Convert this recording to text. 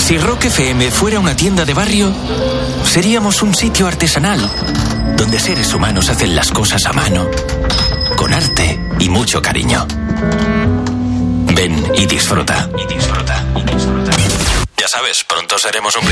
Si Rock FM fuera una tienda de barrio, seríamos un sitio artesanal, donde seres humanos hacen las cosas a mano, con arte y mucho cariño. Ven y disfruta. Ya sabes, pronto seremos un